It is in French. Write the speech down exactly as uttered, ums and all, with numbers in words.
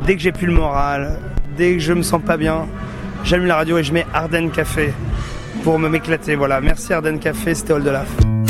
dès que j'ai plus le moral, dès que je me sens pas bien, j'allume la radio et je mets Ardennes Café pour me m'éclater. Voilà, merci Ardennes Café, c'était All de Laf.